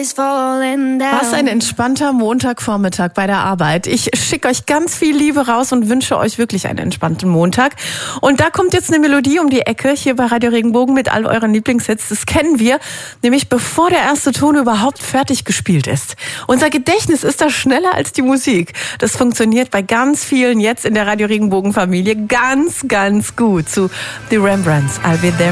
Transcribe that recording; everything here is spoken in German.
Was ein entspannter Montagvormittag bei der Arbeit. Ich schicke euch ganz viel Liebe raus und wünsche euch wirklich einen entspannten Montag. Und da kommt jetzt eine Melodie um die Ecke hier bei Radio Regenbogen mit all euren Lieblingshits. Das kennen wir, nämlich bevor der erste Ton überhaupt fertig gespielt ist. Unser Gedächtnis ist da schneller als die Musik. Das funktioniert bei ganz vielen jetzt in der Radio Regenbogen Familie ganz, ganz gut. Zu The Rembrandts, I'll Be There